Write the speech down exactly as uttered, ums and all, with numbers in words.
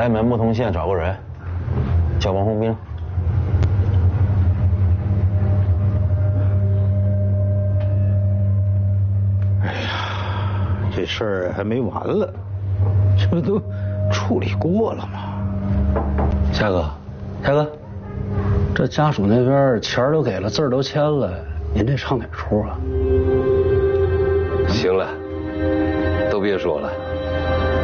白门木通县找个人，叫王洪兵。 哎呀，这事儿还没完了，这不都处理过了吗？ 夏哥，夏哥，这家属那边钱都给了，字儿都签了，您这唱哪出啊？ 行了，都别说了。